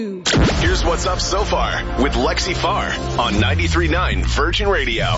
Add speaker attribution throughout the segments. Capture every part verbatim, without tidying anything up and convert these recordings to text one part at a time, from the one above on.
Speaker 1: Here's what's up so far with Lexi Farr on ninety-three point nine Virgin Radio.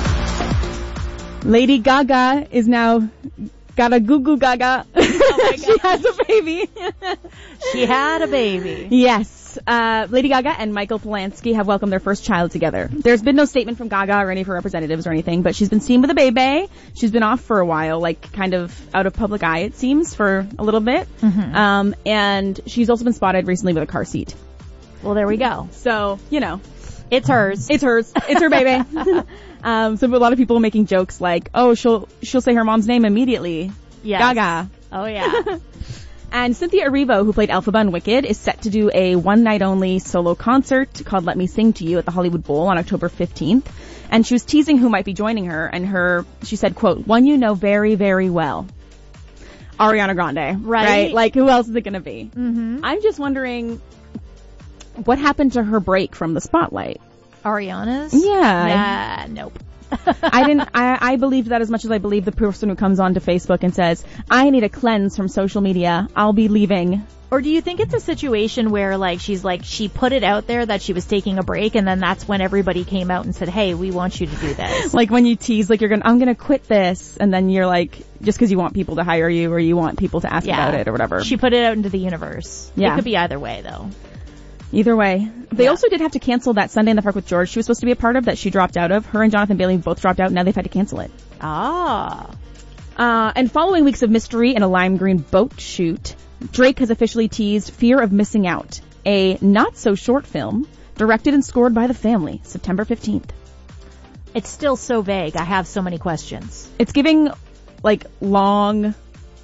Speaker 2: Lady Gaga is now got a goo goo gaga. Oh my God. She has a baby.
Speaker 3: She had a baby.
Speaker 2: Yes. Uh, Lady Gaga and Michael Polanski have welcomed their first child together. There's been no statement from Gaga or any of her representatives or anything, but she's been seen with a baby. She's been off for a while, like kind of out of public eye, it seems, for a little bit.
Speaker 3: Mm-hmm.
Speaker 2: Um, and she's also been spotted recently with a car seat.
Speaker 3: Well, there we go.
Speaker 2: So, you know.
Speaker 3: It's hers.
Speaker 2: It's hers. It's her baby. um, so a lot of people making jokes like, oh, she'll, she'll say her mom's name immediately.
Speaker 3: Yes.
Speaker 2: Gaga.
Speaker 3: Oh, yeah.
Speaker 2: And Cynthia Erivo, who played Elphaba in Wicked, is set to do a one-night-only solo concert called Let Me Sing to You at the Hollywood Bowl on October fifteenth. And she was teasing who might be joining her, and her, she said, quote, one you know very, very well. Ariana Grande.
Speaker 3: Right.
Speaker 2: Right? Like, who else is it going to be?
Speaker 3: Mm-hmm.
Speaker 2: I'm just wondering, what happened to her break from the spotlight?
Speaker 3: Ariana's?
Speaker 2: Yeah.
Speaker 3: Nah, nope.
Speaker 2: I didn't, I, I believed that as much as I believe the person who comes onto Facebook and says, I need a cleanse from social media. I'll be leaving.
Speaker 3: Or do you think it's a situation where, like, she's like, she put it out there that she was taking a break, and then that's when everybody came out and said, hey, we want you to do this.
Speaker 2: Like when you tease, like, you're gonna, I'm gonna quit this, and then you're like, just because you want people to hire you or you want people to ask
Speaker 3: yeah.
Speaker 2: about it or whatever.
Speaker 3: She put it out into the universe.
Speaker 2: Yeah.
Speaker 3: It could be either way, though.
Speaker 2: Either way. They
Speaker 3: yeah.
Speaker 2: also did have to cancel that Sunday in the Park with George she was supposed to be a part of that she dropped out of. Her and Jonathan Bailey both dropped out. Now they've had to cancel it.
Speaker 3: Ah.
Speaker 2: Uh, and following weeks of mystery and a lime green boat shoot, Drake has officially teased Fear of Missing Out, a not-so-short film directed and scored by the family, September fifteenth.
Speaker 3: It's still so vague. I have so many questions.
Speaker 2: It's giving, like, long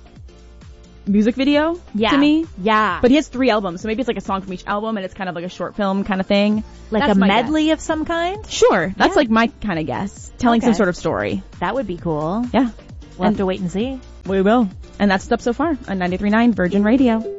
Speaker 2: music video
Speaker 3: yeah.
Speaker 2: to me.
Speaker 3: Yeah.
Speaker 2: But he has three albums, so maybe it's like a song from each album and it's kind of like a short film kind of thing.
Speaker 3: Like
Speaker 2: That's
Speaker 3: a
Speaker 2: my
Speaker 3: medley
Speaker 2: guess.
Speaker 3: of some kind?
Speaker 2: Sure. That's
Speaker 3: yeah.
Speaker 2: like my kind of guess. Telling
Speaker 3: okay.
Speaker 2: some sort of story.
Speaker 3: That would be cool.
Speaker 2: Yeah.
Speaker 3: We'll have to wait and see.
Speaker 2: We will. And that's what's up so far on ninety-three point nine Virgin Radio.